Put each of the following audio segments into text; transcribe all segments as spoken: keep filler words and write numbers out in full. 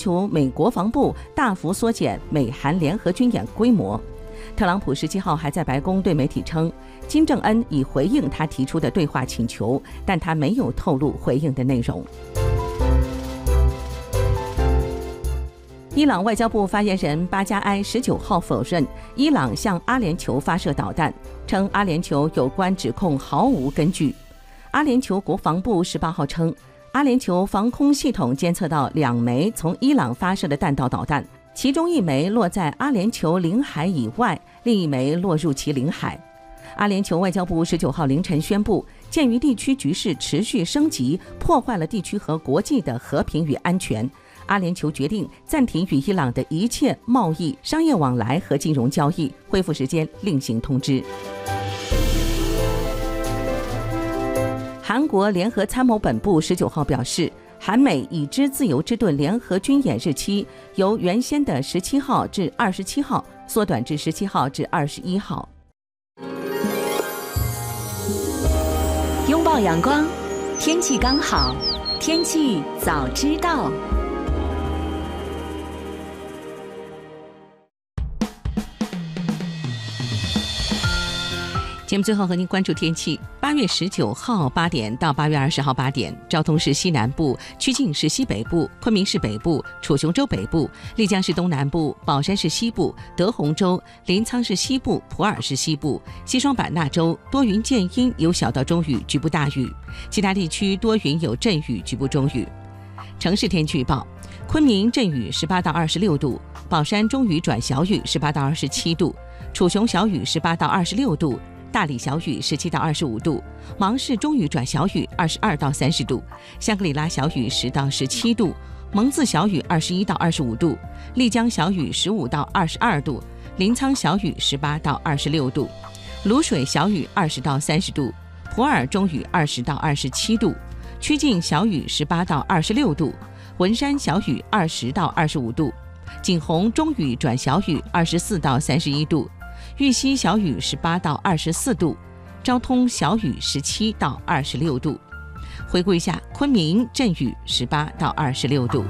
求美国防部大幅缩减美韩联合军演规模。特朗普十七号还在白宫对媒体称，金正恩已回应他提出的对话请求，但他没有透露回应的内容。伊朗外交部发言人巴加埃十九号否认伊朗向阿联酋发射导弹，称阿联酋有关指控毫无根据。阿联酋国防部十八号称，阿联酋防空系统监测到两枚从伊朗发射的弹道导弹，其中一枚落在阿联酋领海以外，另一枚落入其领海。阿联酋外交部十九号凌晨宣布，鉴于地区局势持续升级，破坏了地区和国际的和平与安全，阿联酋决定暂停与伊朗的一切贸易、商业往来和金融交易，恢复时间另行通知。韩国联合参谋本部十九号表示，韩美已知自由之盾联合军演日期由原先的十七号至二十七号缩短至十七号至二十一号。 拥抱阳光，天气刚好，天气早知道。 节目最后和您关注天气。八月十九号八点到八月二十号八点，昭通市西南部、曲靖市西北部、昆明市北部、楚雄州北部、丽江市东南部、宝山市西部、德宏州、临沧市西部、普洱市西部、西双版纳州多云见阴，有小到中雨，局部大雨；其他地区多云有阵雨，局部中雨。城市天气预报：昆明阵雨十八到二十六度，宝山中雨转小雨十八到二十七度，楚雄小雨十八到二十六度。大理小雨十七到二十五度，芒市中雨转小雨二十二到三十度，香格里拉小雨十到十七度，蒙自小雨二十一到二十五度，丽江小雨十五到二十二度，临沧小雨十八到二十六度，卤水小雨二十到三十度，普洱中雨二十到二十七度，曲靖小雨十八到二十六度，文山小雨二十到二十五度，景洪中雨转小雨二十四到三十一度，玉溪小雨十八到二十四度，昭通小雨十七到二十六度。回顾一下，昆明阵雨十八到二十六度。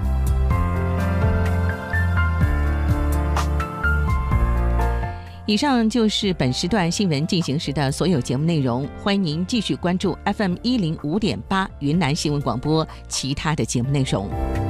以上就是本时段新闻进行时的所有节目内容，欢迎您继续关注 F M 一零五点八云南新闻广播其他的节目内容。